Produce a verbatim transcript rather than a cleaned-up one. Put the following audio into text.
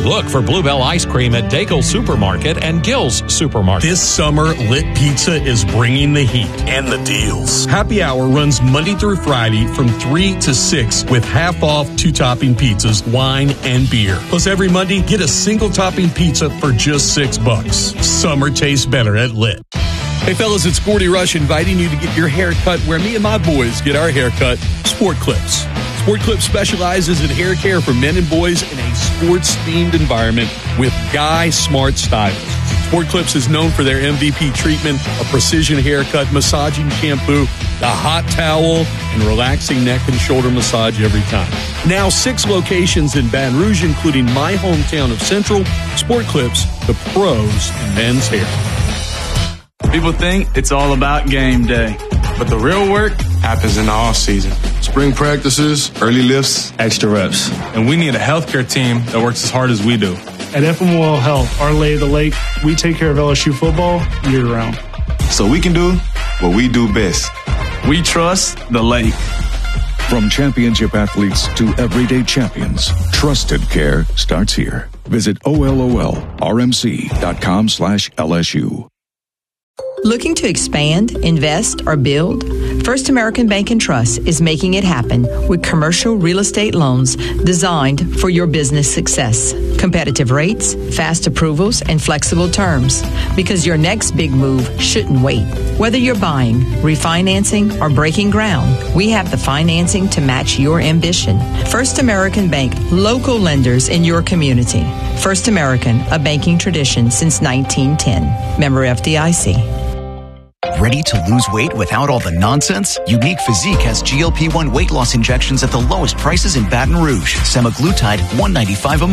Look for Bluebell Ice Cream at Daigle Supermarket and Gill's Supermarket. This summer, Lit Pizza is bringing the heat and the deals. Happy Hour runs Monday through Friday from three to six with half off two-topping pizzas, wine, and beer. Plus, every Monday, get a single-topping pizza for just six bucks. Summer tastes better at Lit. Hey, fellas, it's Gordy Rush inviting you to get your hair cut where me and my boys get our hair cut, Sport Clips. Sport Clips specializes in hair care for men and boys in a sports-themed environment with Guy Smart Stylists. Sport Clips is known for their M V P treatment, a precision haircut, massaging shampoo, the hot towel, and relaxing neck and shoulder massage every time. Now six locations in Baton Rouge, including my hometown of Central. Sport Clips, the pros in men's hair. People think it's all about game day, but the real work happens in the off season. Spring practices, early lifts, Extra reps. And we need a healthcare team that works as hard as we do. At F M O L Health, our lay of the lake, we take care of L S U football year-round. so we can do what we do best. We trust the lake. From championship athletes to everyday champions, trusted care starts here. Visit O L O L R M C dot com slash L S U. Looking to expand, invest, or build? First American Bank and Trust is making it happen with commercial real estate loans designed for your business success. Competitive rates, fast approvals, and flexible terms. Because your next big move shouldn't wait. Whether you're buying, refinancing, or breaking ground, we have the financing to match your ambition. First American Bank, local lenders in your community. First American, a banking tradition since nineteen ten. Member F D I C. Ready to lose weight without all the nonsense? Unique Physique has G L P one weight loss injections at the lowest prices in Baton Rouge. Semaglutide, one ninety-five a month.